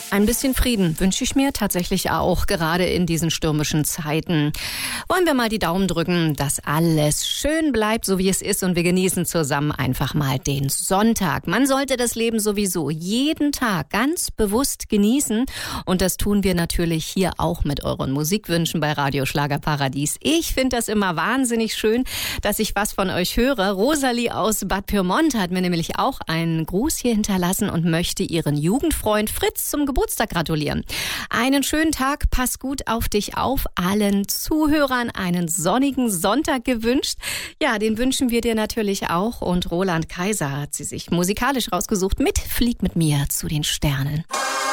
Ein bisschen Frieden wünsche ich mir tatsächlich auch, gerade in diesen stürmischen Zeiten. Wollen wir mal die Daumen drücken, dass alles schön bleibt, so wie es ist, und wir genießen zusammen einfach mal den Sonntag. Man sollte das Leben sowieso jeden Tag ganz bewusst genießen, und das tun wir natürlich hier auch mit euren Musikwünschen bei Radio Schlagerparadies. Ich finde das immer wahnsinnig schön, dass ich was von euch höre. Rosalie aus Bad Pyrmont hat mir nämlich auch einen Gruß hier hinterlassen und möchte ihren Jugendfreund Fritz zum Geburtstag gratulieren. Einen schönen Tag, pass gut auf dich auf, allen Zuhörern einen sonnigen Sonntag gewünscht. Ja, den wünschen wir dir natürlich auch, und Roland Kaiser hat sie sich musikalisch rausgesucht mit Flieg mit mir zu den Sternen.